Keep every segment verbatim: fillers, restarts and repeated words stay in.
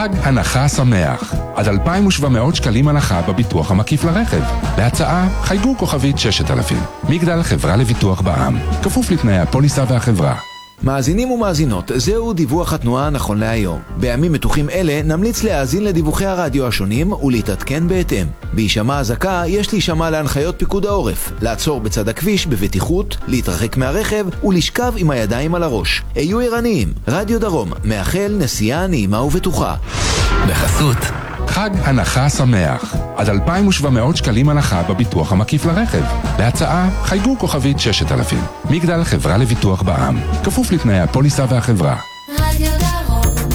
חג הנחה שמח. עד אלפיים ושבע מאות שקלים הנחה בביטוח המקיף לרכב. להצעה חייגו כוכבית ששת אלפים. מגדל חברה לביטוח בע"מ. כפוף לתנאי הפוליסה והחברה. מאזינים ומאזינות, זהו דיווח התנועה נכון להיום. בימים מתוחים אלה נמליץ להאזין לדיווחי הרדיו השונים ולהתעדכן בהתאם. בהישמע אזעקה יש להישמע להנחיות פיקוד העורף, לעצור בצד הכביש בבטיחות, להתרחק מהרכב ולשכב עם הידיים על הראש. היו ערניים. רדיו דרום מאחל נסיעה נעימה ובטוחה. בחסות חג הנחה שמח. עד אלפיים ושבע מאות שקלים הנחה בביטוח המקיף לרכב. להצעה חייגו כוכבית ששת אלפים. מגדל חברה לביטוח בע"מ. כפוף לתנאי הפוליסה והחברה. רדיו דרום.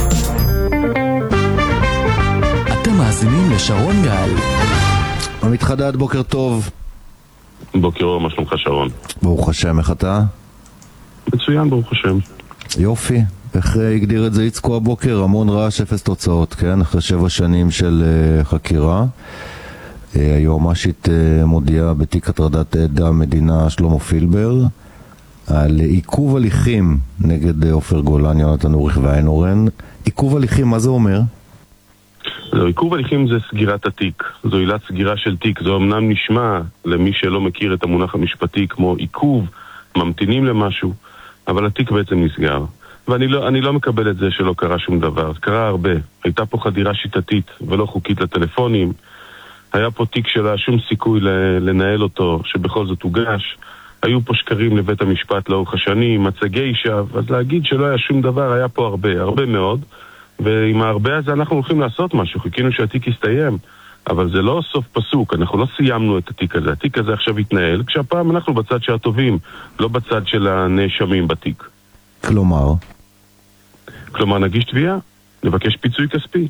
אתם מאזינים לשרון גל. עמית חדד, בוקר טוב. בוקר אור, מה שלומך שרון? ברוך השם, איך אתה? מצוין, ברוך השם. יופי. איך הגדיר את זה יצקו הבוקר? המון רעש, אפס תוצאות, כן? אחרי שבע שנים של uh, חקירה. Uh, היועמ"שית uh, מודיעה בתיק הטרדת עד המדינה שלמה פילבר על עיכוב הליכים נגד עופר גולן, יונתן אוריך ועין אורן. עיכוב הליכים, מה זה אומר? לא, עיכוב הליכים זה סגירת התיק. זו עילת סגירה של תיק. זו אמנם נשמע למי שלא מכיר את המונח המשפטי כמו עיכוב, ממתינים למשהו, אבל התיק בעצם נסגר. ואני לא, אני לא מקבל את זה שלא קרה שום דבר. קרה הרבה. הייתה פה חדירה שיטתית ולא חוקית לטלפונים. היה פה תיק שלה שום סיכוי לנהל אותו, שבכל זאת הוגש. היו פה שקרים לבית המשפט לאורך השנים, מצגי שווא. אז להגיד שלא היה שום דבר, היה פה הרבה, הרבה מאוד. ועם הרבה הזה אנחנו הולכים לעשות משהו. חיכינו שהתיק יסתיים. אבל זה לא סוף פסוק, אנחנו לא סיימנו את התיק הזה. התיק הזה עכשיו יתנהל, כשהפעם אנחנו בצד של הטובים, לא בצד של הנאשמים בתיק. כלומר? כלומר, נגיש תביעה, נבקש פיצוי כספי.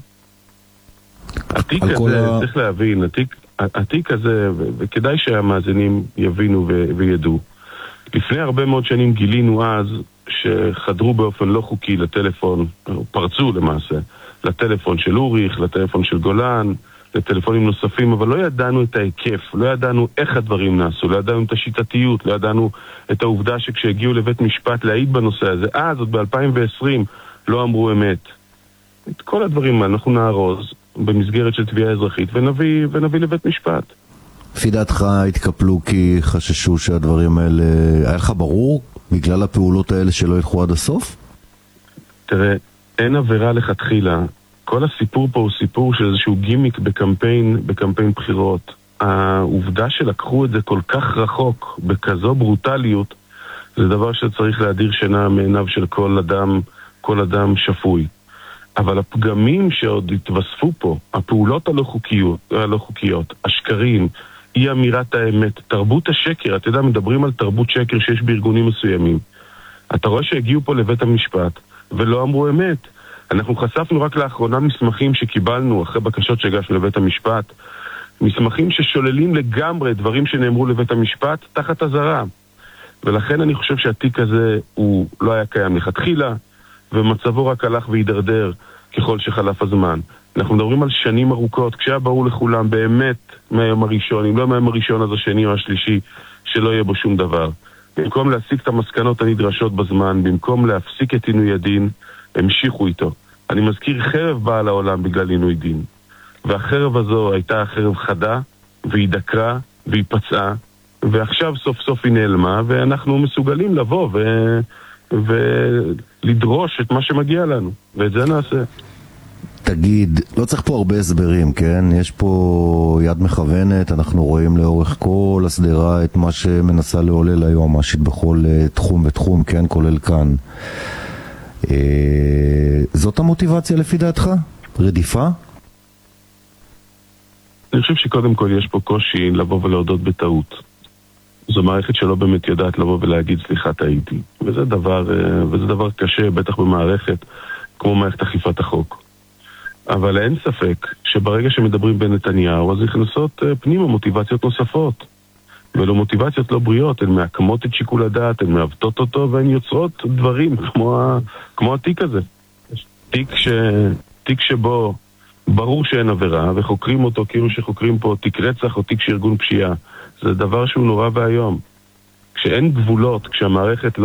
התיק הזה, ה... צריך להבין, התיק, התיק הזה, וכדאי שהמאזינים יבינו ו... וידעו. לפני הרבה מאוד שנים גילינו אז שחדרו באופן לא חוקי לטלפון, פרצו למעשה, לטלפון של אוריך, לטלפון של גולן, לטלפונים נוספים, אבל לא ידענו את ההיקף, לא ידענו איך הדברים נעשו, לא ידענו את השיטתיות, לא ידענו את העובדה שכשהגיעו לבית משפט להעיד בנושא הזה, אז עוד ב-אלפיים ועשרים לא אמרו אמת. את כל הדברים אנחנו נארוז במסגרת של תביעה אזרחית ונביא, ונביא לבית משפט. לפי דעתך התקפלו כי חששו שהדברים האלה, היה לך ברור בגלל הפעולות האלה שלא ילכו עד הסוף? תראה, אין עבירה לכתחילה. כל הסיפור פה הוא סיפור של איזשהו גימיק בקמפיין, בקמפיין בחירות. העובדה שלקחו את זה כל כך רחוק, בכזו ברוטליות, זה דבר שצריך להדיר שינה מעיניו של כל אדם, כל אדם שפוי. אבל הפגמים שעוד התווספו פה, הפעולות הלא חוקיות, הלא חוקיות, השקרים, אי אמירת האמת, תרבות השקר, אתה יודע, מדברים על תרבות שקר שיש בארגונים מסוימים. אתה רואה שהגיעו פה לבית המשפט ולא אמרו אמת. אנחנו חשפנו רק לאחרונה מסמכים שקיבלנו אחרי בקשות שהגשנו לבית המשפט, מסמכים ששוללים לגמרי דברים שנאמרו לבית המשפט תחת הזרה. ולכן אני חושב שהתיק הזה הוא לא היה קיים לכתחילה, ומצבו רק הלך והידרדר ככל שחלף הזמן. אנחנו מדברים על שנים ארוכות, כשהיה ברור לכולם באמת מהיום הראשון, אם לא מהיום הראשון אז השני או השלישי, שלא יהיה בו שום דבר. במקום להסיק את המסקנות הנדרשות בזמן, במקום להפסיק את עינוי הדין, המשיכו איתו. אני מזכיר, חרב באה לעולם בגלל עינוי דין. והחרב הזו הייתה חרב חדה, והיא דקרה, והיא פצעה, ועכשיו סוף סוף היא נעלמה, ואנחנו מסוגלים לבוא ו... ולדרוש את מה שמגיע לנו, ואת זה נעשה. תגיד, לא צריך פה הרבה הסברים, כן? יש פה יד מכוונת, אנחנו רואים לאורך כל הסדרה את מה שמנסה לעולל היועמ"שית בכל תחום ותחום, כן? כולל כאן. זאת המוטיבציה לפי דעתך? רדיפה? אני חושב שקודם כל יש פה קושי לבוא ולהודות בטעות. זו מערכת שלא באמת יודעת לבוא ולהגיד סליחה טעיתי. וזה דבר, וזה דבר קשה, בטח במערכת כמו מערכת אכיפת החוק. אבל אין ספק שברגע שמדברים בנתניהו, אז נכנסות פנימה מוטיבציות נוספות. ולא מוטיבציות לא בריאות, הן מעקמות את שיקול הדעת, הן מעוותות אותו, והן יוצרות דברים כמו, ה, כמו התיק הזה. תיק, ש, תיק שבו ברור שאין עבירה, וחוקרים אותו כאילו שחוקרים פה תיק רצח או תיק שארגון פשיעה. זה דבר שהוא נורא והיום. כשאין גבולות, כשהמערכת לא